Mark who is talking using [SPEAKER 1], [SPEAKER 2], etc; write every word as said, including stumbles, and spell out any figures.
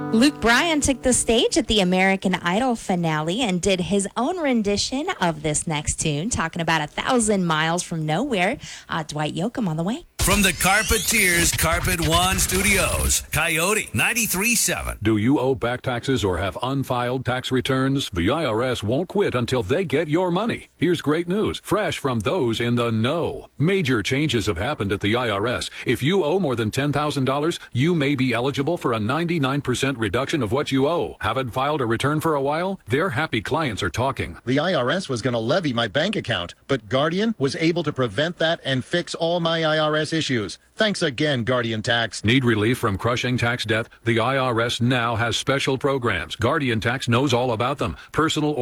[SPEAKER 1] Luke Bryan took the stage at the American Idol finale and did his own rendition of this next tune, talking about a thousand miles from nowhere. Uh, Dwight Yoakam on the way.
[SPEAKER 2] From the Carpeteers Carpet One Studios, Coyote ninety-three point seven.
[SPEAKER 3] Do you owe back taxes or have unfiled tax returns? The I R S won't quit until they get your money. Here's great news, fresh from those in the know. Major changes have happened at the I R S. If you owe more than ten thousand dollars, you may be eligible for a ninety-nine percent reduction of what you owe. Haven't filed a return for a while? Their happy clients are talking.
[SPEAKER 4] The I R S was going to levy my bank account, but Guardian was able to prevent that and fix all my I R S issues. Thanks again, Guardian Tax.
[SPEAKER 3] Need relief from crushing tax debt? The I R S now has special programs. Guardian Tax knows all about them. Personal